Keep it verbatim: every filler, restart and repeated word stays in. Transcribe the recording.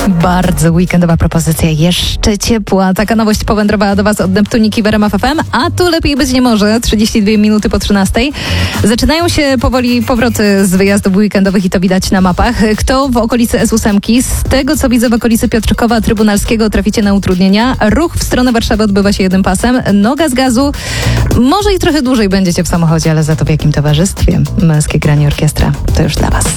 Bardzo weekendowa propozycja, jeszcze ciepła. Taka nowość powędrowała do Was od Neptuniki w R M F F M, a tu lepiej być nie może. trzydzieści dwie minuty po trzynastej. Zaczynają się powoli powroty z wyjazdów weekendowych i to widać na mapach. Kto w okolicy S osiem? Z tego, co widzę w okolicy Piotrkowa Trybunalskiego, traficie na utrudnienia. Ruch w stronę Warszawy odbywa się jednym pasem. Noga z gazu. Może i trochę dłużej będziecie w samochodzie, ale za to w jakim towarzystwie? Męskie Granie Orkiestra to już dla Was.